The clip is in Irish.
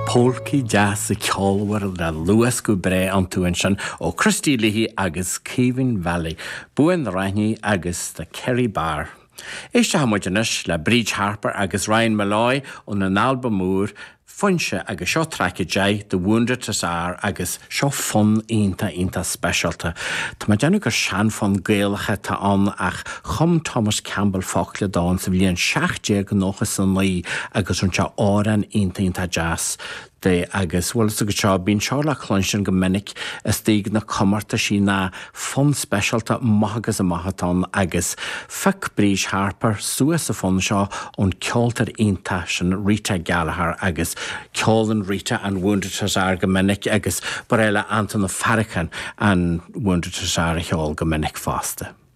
Pólcaí jazz a ceolmhar le luas go bre an túin ó Christy Leahy agus Cavan Valley, buin na Raithní agus the Kerry Bar. Éiste hamuidenis le Bridge Harper agus Ryan Malloy on an album múr funse agus seo traice dé de Wounded Tasar agus seo fun inta specialta. Tá ma déanú gur sean fan géalacha tá an ach chum Thomas Campbell Fockle dáin sa bhíon 16 nóchas san lí agus an se áran inta jazz. De agus bhfuil sa go seo bín seo le chluinsin go minic is tíag na cumarta sí na fun specialta maithagus a maithatán agus fic Bridge Harper suas sa fun seo ón ceoltar inta sin Rita Gallagher agus ceolan Rita an Wounded Tasar go minic agus bar eile Anton Farrakhan an Wounded Tasar a cheol go minic fásta.